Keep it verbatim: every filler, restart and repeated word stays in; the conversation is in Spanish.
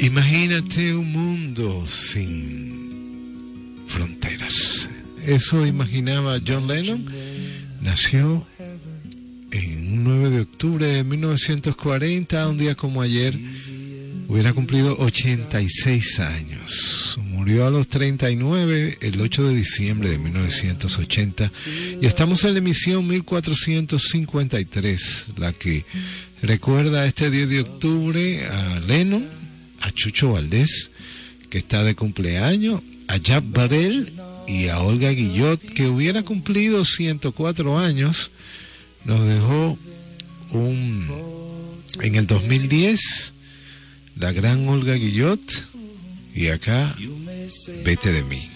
Imagínate un mundo sin fronteras. Eso imaginaba John Lennon. Nació en un nueve de octubre de mil novecientos cuarenta, un día como ayer. Hubiera cumplido ochenta y seis años. Murió a los treinta y nueve el ocho de diciembre de mil novecientos ochenta. Y estamos en la emisión mil cuatrocientos cincuenta y tres, la que recuerda este diez de octubre a Lennon, a Chucho Valdés, que está de cumpleaños, a Jacques Brel y a Olga Guillot, que hubiera cumplido ciento cuatro años. Nos dejó un en el dos mil diez la gran Olga Guillot, y acá Vete de mí.